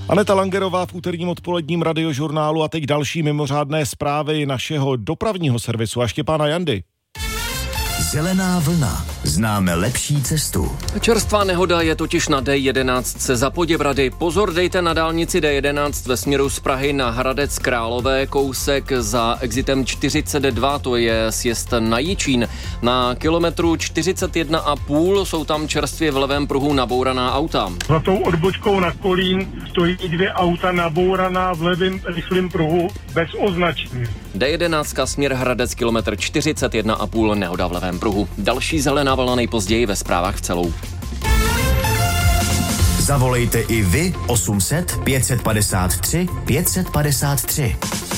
Aneta Langerová v úterním odpoledním radiožurnálu a teď další mimořádné zprávy našeho dopravního servisu a Štěpána Jandy. Zelená vlna. Známe lepší cestu. Čerstvá nehoda je totiž na D11 za Poděbrady. Pozor dejte na dálnici D11 ve směru z Prahy na Hradec Králové, kousek za exitem 42, to je sjezd na Jičín. Na kilometru 41,5 jsou tam čerstvě v levém pruhu nabouraná auta. Za tou odbočkou na Kolín stojí 2 auta nabouraná v levém rychlém pruhu bez označení. D11 směr Hradec kilometr 41,5 nehoda v levém pruhu. Další zelená vlna nejpozději ve zprávách v celou. Zavolejte i vy 800 553 553.